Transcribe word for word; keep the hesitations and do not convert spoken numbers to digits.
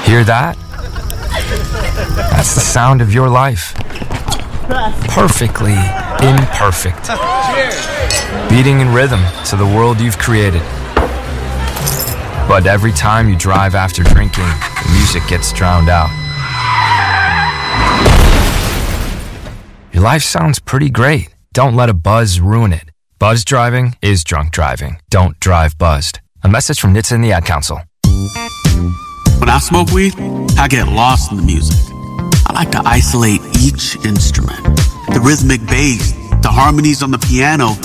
Hear that? That's the sound of your life. Perfectly imperfect. Beating in rhythm to the world you've created. But every time you drive after drinking, the music gets drowned out. Your life sounds pretty great. Don't let a buzz ruin it. Buzz driving is drunk driving. Don't drive buzzed. A message from N H T S A and the Ad Council. When I smoke weed, I get lost in the music. I like to isolate each instrument. The rhythmic bass, the harmonies on the piano,